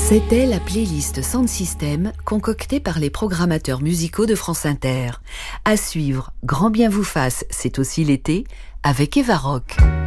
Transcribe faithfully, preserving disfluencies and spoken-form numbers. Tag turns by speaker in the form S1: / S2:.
S1: C'était la playlist Sound System concoctée par les programmateurs musicaux de France Inter. À suivre, Grand bien vous fasse, c'est aussi l'été, avec Eva Rock.